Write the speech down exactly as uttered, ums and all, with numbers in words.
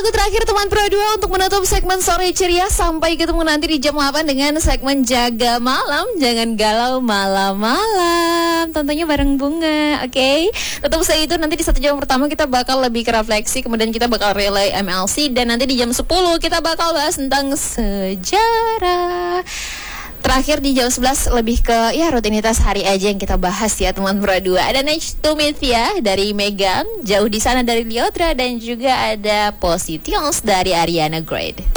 lagu terakhir teman Pro dua untuk menutup segmen Sore Ceria. Sampai ketemu nanti di jam delapan dengan segmen Jaga Malam. Jangan galau malam-malam, tentunya bareng Bunga. Oke, okay? Tetap stay itu. Nanti di satu jam pertama kita bakal lebih ke refleksi, kemudian kita bakal relay M L C, dan nanti di jam sepuluh kita bakal bahas tentang sejarah. Terakhir di jam sebelas lebih ke ya rutinitas hari aja yang kita bahas ya teman Pro dua. Ada Nice to Meet Ya dari Megan, Jauh di Sana dari Lyodra, dan juga ada Positions dari Ariana Grande.